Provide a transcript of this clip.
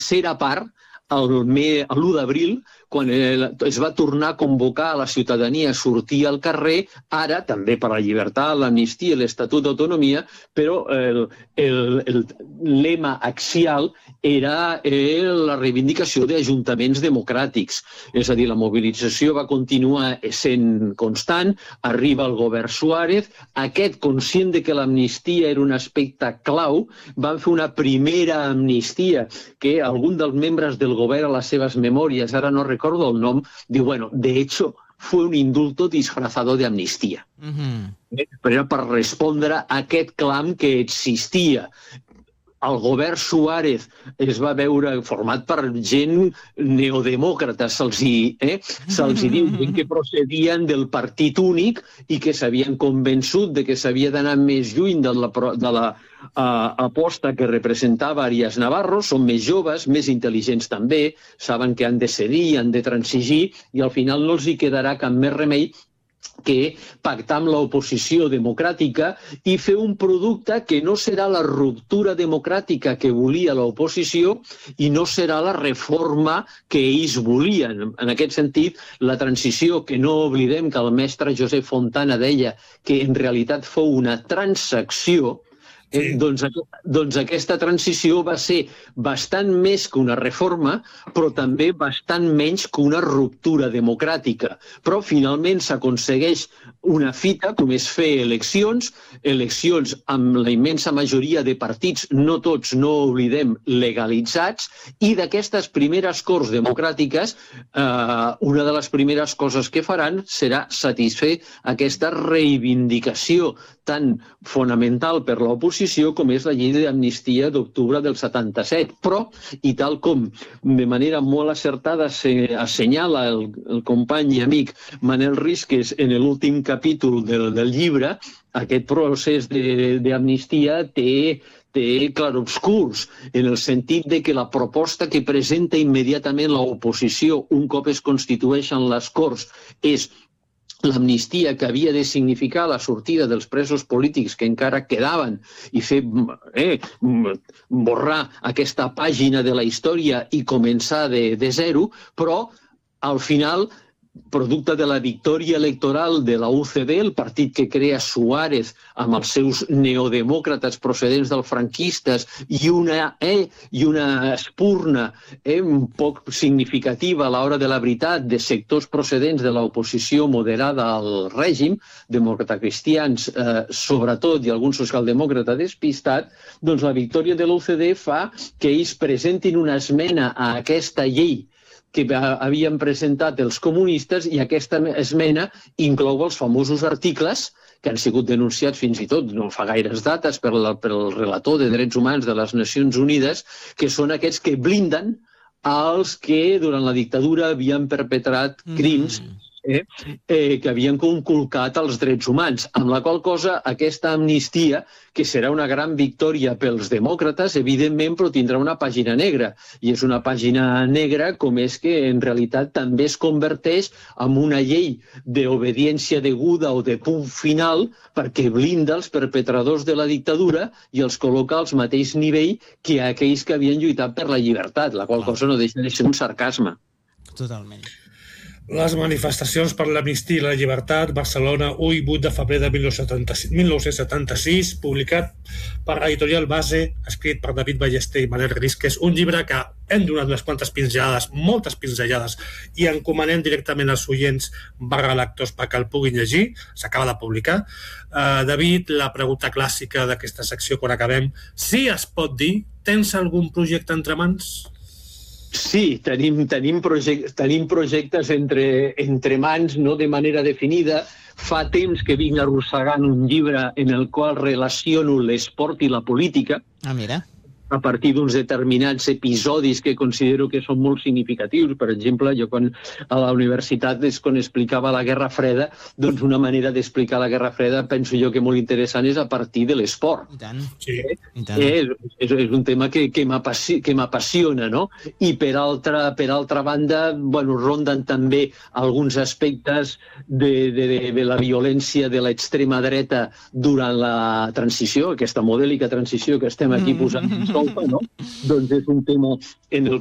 tercera part, l'1 d'abril, quan es va tornar a convocar a la ciutadania a sortir al carrer, ara també per la llibertat, l'amnistia i l'Estatut d'Autonomia, però el lema axial era la reivindicació d'ajuntaments democràtics. És a dir, la mobilització va continuar sent constant, arriba el govern Suárez, aquest, conscient de que l'amnistia era un aspecte clau, van fer una primera amnistia que algun dels membres del govern a les seves memòries, ara no recordo el nom, diu, bueno, de hecho, fue un indulto disfrazado de amnistía. Però era per respondre a aquest clam que existia. El govern Suárez es va veure format per gent neodemòcrata, se'ls diu que procedien del partit únic i que s'havien convençut de que s'havia d'anar més lluny de la aposta que representava Arias Navarro. Són més joves, més intel·ligents també, saben que han de cedir, han de transigir i al final no els hi quedarà cap més remei que pactar amb l'oposició democràtica i fer un producte que no serà la ruptura democràtica que volia l'oposició i no serà la reforma que ells volien. En aquest sentit, la transició, que no oblidem que el mestre Josep Fontana deia que en realitat fou una transacció, doncs aquesta transició va ser bastant més que una reforma, però també bastant menys que una ruptura democràtica. Però finalment s'aconsegueix una fita, com és fer eleccions amb la immensa majoria de partits, no tots, no oblidem, legalitzats, i d'aquestes primeres Corts Democràtiques, una de les primeres coses que faran serà satisfer aquesta reivindicació tan fonamental per l'oposició com és la llei d'amnistia d'octubre del 77. Però, i tal com de manera molt acertada assenyala el company i amic Manel Rizquez en l'últim capítol del llibre, aquest procés d'amnistia té clarobscurs, en el sentit de que la proposta que presenta immediatament l'oposició un cop es constitueixen les Corts és l'amnistia que havia de significar la sortida dels presos polítics que encara quedaven i fer borrar aquesta pàgina de la història i començar de zero, però al final, producte de la victòria electoral de la UCD, el partit que crea Suárez amb els seus neodemòcrates procedents dels franquistes i una espurna poc significativa a l'hora de la veritat de sectors procedents de l'oposició moderada al règim, democratacristians sobretot i algun socialdemòcrata despistat, doncs la victòria de l'UCD fa que ells presentin una esmena a aquesta llei que havien presentat els comunistes i aquesta esmena inclou els famosos articles que han sigut denunciats fins i tot no fa gaires dates pel relator de Drets Humans de les Nacions Unides, que són aquests que blinden als que durant la dictadura havien perpetrat crims que havien conculcat els drets humans, amb la qual cosa aquesta amnistia, que serà una gran victòria pels demòcrates, evidentment, però tindrà una pàgina negra, i és una pàgina negra com és que en realitat també es converteix en una llei d'obediència deguda o de punt final perquè blinda els perpetradors de la dictadura i els col·loca al mateix nivell que aquells que havien lluitat per la llibertat, la qual cosa no deixa de ser un sarcasme. Totalment. Les manifestacions per l'amnistia i la llibertat, Barcelona, 1 i 8 de febrer de 1976, publicat per Editorial Base, escrit per David Ballester i Manel Rizquez, un llibre que hem donat unes quantes pinzellades, moltes pinzellades, i encomanem directament als oients /lectors perquè el puguin llegir, s'acaba de publicar. David, la pregunta clàssica d'aquesta secció quan acabem, si es pot dir, tens algun projecte entre mans? Sí, tenim projectes entre mans, no de manera definida. Fa temps que vinc arrossegant un llibre en el qual relaciono l'esport i la política. Ah, mira. A partir d'uns determinats episodis que considero que són molt significatius. Per exemple, jo quan a la universitat quan explicava la Guerra Freda, doncs una manera d'explicar la Guerra Freda penso jo que molt interessant és a partir de l'esport. I tant. Sí. I tant. És un tema que m'apassiona, no? I per altra banda, ronden també alguns aspectes de la violència de l'extrema dreta durant la transició, aquesta modèlica transició que estem aquí posant en Europa, no? Doncs és un tema en el